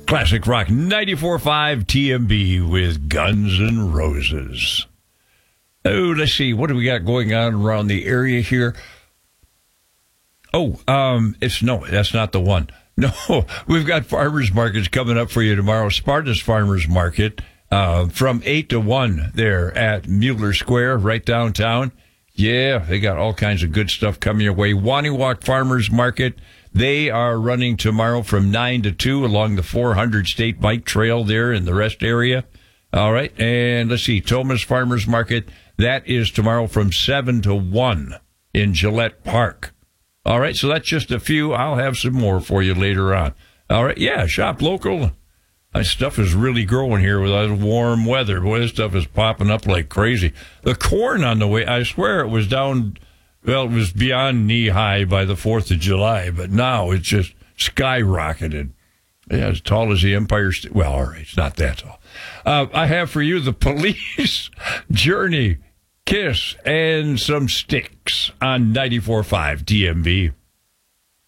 Classic Rock 94.5 TMB with Guns N' Roses. Oh, let's see. What do we got going on around the area here? Oh, that's not the one. No, we've got farmers markets coming up for you tomorrow. Sparta's Farmers Market from 8 to 1 there at Mueller Square, right downtown. Yeah, they got all kinds of good stuff coming your way. Waniwak Farmers Market, they are running tomorrow from 9 to 2 along the 400 State Bike Trail there in the rest area. All right, and let's see, Thomas Farmers Market, that is tomorrow from 7 to 1 in Gillette Park. All right, so that's just a few. I'll have some more for you later on. All right, yeah, shop local. That stuff is really growing here with that warm weather. Boy, this stuff is popping up like crazy. The corn on the way, I swear it was down, well, it was beyond knee-high by the 4th of July, but now it's just skyrocketed. Yeah, as tall as the Empire State. Well, all right, it's not that tall. I have for you the Police, Journey, Kiss, and some Sticks on 94.5 TMB.